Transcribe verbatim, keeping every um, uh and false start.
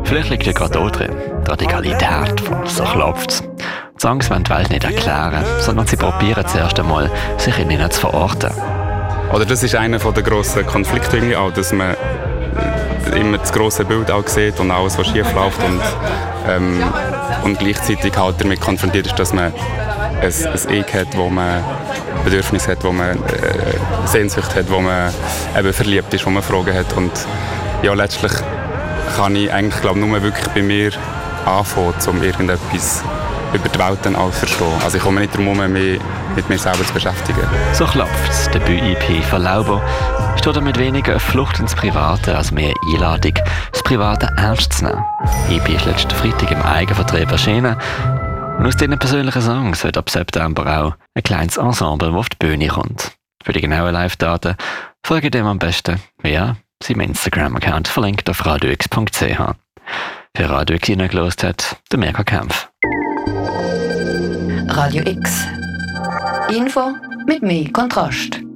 Vielleicht liegt ja gerade da drin, die Radikalität von «So klopft's». Die Songs wollen die Welt nicht erklären, sondern sie probieren zuerst einmal, sich in ihnen zu verorten. Oder das ist einer der grossen Konflikte irgendwie auch, dass man immer das grosse Bild auch sieht und alles, was schief läuft und, ähm, und gleichzeitig halt damit konfrontiert ist, dass man ein, ein Ich hat, wo man Bedürfnisse hat, wo man äh, Sehnsucht hat, wo man eben verliebt ist, wo man Fragen hat. Und ja, letztlich kann ich eigentlich, glaube nur wirklich bei mir anfangen, um irgendetwas über die Welt dann auch zu verstehen. Also ich komme nicht darum herum, mich mit mir selber zu beschäftigen. «So klopft's», Debüt-E P von Lauber, steht damit weniger eine Flucht ins Private als mehr eine Einladung, das Private ernst zu nehmen. E P ist letzten Freitag im Eigenvertrieb erschienen. Und aus diesen persönlichen Songs wird ab September auch ein kleines Ensemble, das auf die Bühne kommt. Für die genauen Live-Daten folgt dem am besten via seinem Instagram-Account, verlinkt auf radio x punkt c h. Für Radio X hineingehört hat, der Mirka Kempf. Radio X. Info mit mehr Kontrast.